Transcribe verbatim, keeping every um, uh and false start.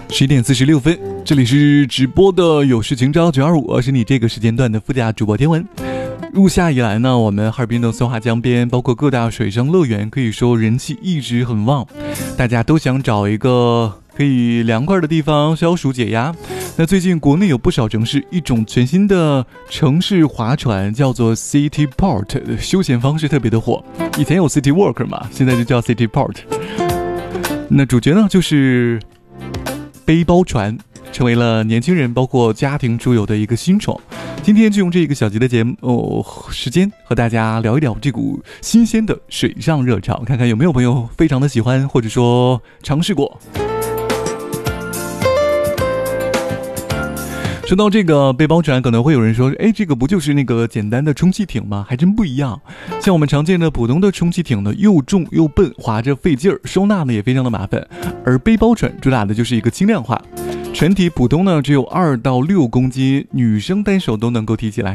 十一点四十六分，这里是直播的有事情招九二五，是你这个时间段的副驾主播天文。入夏以来呢，我们哈尔滨的松花江边，包括各大水上乐园，可以说人气一直很旺，大家都想找一个可以凉快的地方消暑解压。那最近国内有不少城市，一种全新的城市划船叫做 City Port， 休闲方式特别的火。以前有 City Walk 嘛，现在就叫 City Port。那主角呢就是背包船，成为了年轻人包括家庭出游的一个新宠。今天就用这一个小集的节目、哦、时间和大家聊一聊这股新鲜的水上热潮，看看有没有朋友非常的喜欢或者说尝试过。说到这个背包船，可能会有人说，哎，这个不就是那个简单的充气艇吗？还真不一样。像我们常见的普通的充气艇呢，又重又笨，划着费劲儿，收纳呢也非常的麻烦。而背包船主打的就是一个轻量化，船体普通呢只有二到六公斤，女生单手都能够提起来。